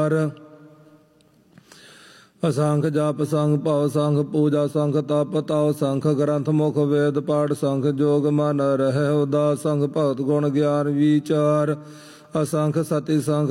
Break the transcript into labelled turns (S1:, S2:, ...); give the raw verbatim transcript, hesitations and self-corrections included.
S1: असंख जाप संख भाव संख पूजा संख तप ताव संख ग्रंथ मुख वेद पाठ संख जोग मन रह उदास संख भगत गुण ज्ञान विचार असंख सती संख